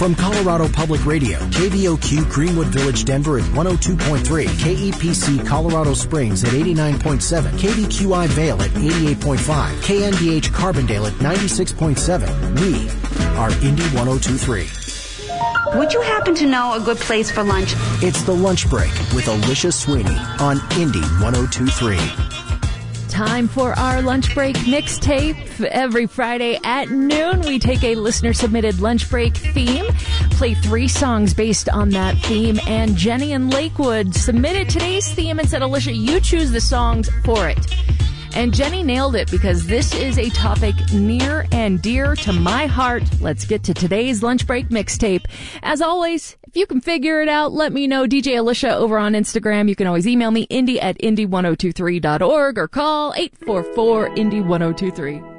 From Colorado Public Radio, KVOQ Greenwood Village, Denver at 102.3, KEPC Colorado Springs at 89.7, KVQI Vail at 88.5, KNDH Carbondale at 96.7. We are Indy 102.3. Would you happen to know a good place for lunch? It's The Lunch Break with Alicia Sweeney on Indy 102.3. Time for our lunch break mixtape. Every Friday at noon, we take a listener-submitted lunch break theme, play 3 songs based on that theme, and Jenny in Lakewood submitted today's theme and said, Alicia, you choose the songs for it. And Jenny nailed it because this is a topic near and dear to my heart. Let's get to today's lunch break mixtape. As always, if you can figure it out, let me know. DJ Alicia over on Instagram. You can always email me, indy@indy1023.org or call 844-INDY1023.